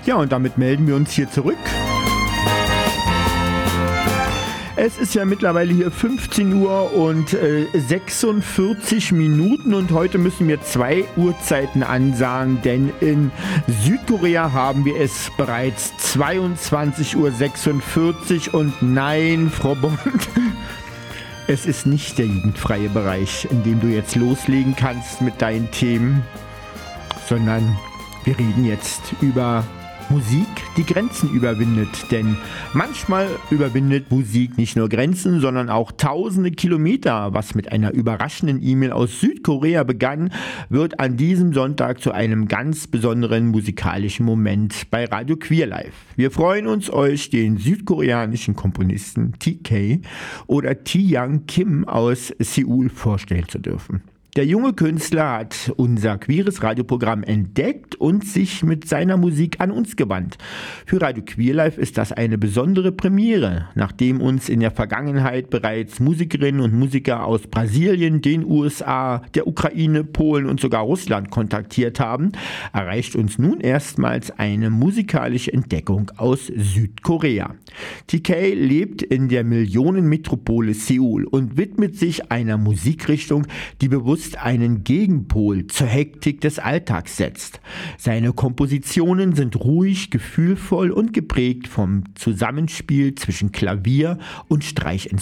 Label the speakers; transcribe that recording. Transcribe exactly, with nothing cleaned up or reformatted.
Speaker 1: Ja, und damit melden wir uns hier zurück. Es ist ja mittlerweile hier fünfzehn Uhr und äh, sechsundvierzig Minuten und heute müssen wir zwei Uhrzeiten ansagen, denn in Südkorea haben wir es bereits zweiundzwanzig Uhr sechsundvierzig und nein, Frau Bond, es ist nicht der jugendfreie Bereich, in dem du jetzt loslegen kannst mit deinen Themen, sondern wir reden jetzt über Musik, die Grenzen überwindet, denn manchmal überwindet Musik nicht nur Grenzen, sondern auch tausende Kilometer. Was mit einer überraschenden E-Mail aus Südkorea begann, wird an diesem Sonntag zu einem ganz besonderen musikalischen Moment bei Radio Queer Live. Wir freuen uns, euch den südkoreanischen Komponisten T K oder T-Young Kim aus Seoul vorstellen zu dürfen. Der junge Künstler hat unser queeres Radioprogramm entdeckt und sich mit seiner Musik an uns gewandt. Für Radio Queer Live ist das eine besondere Premiere. Nachdem uns in der Vergangenheit bereits Musikerinnen und Musiker aus Brasilien, den U S A, der Ukraine, Polen und sogar Russland kontaktiert haben, erreicht uns nun erstmals eine musikalische Entdeckung aus Südkorea. T K lebt in der Millionenmetropole Seoul und widmet sich einer Musikrichtung, die bewusst einen Gegenpol zur Hektik des Alltags setzt. Seine Kompositionen sind ruhig, gefühlvoll und geprägt vom Zusammenspiel zwischen Klavier und Streichinstrumenten.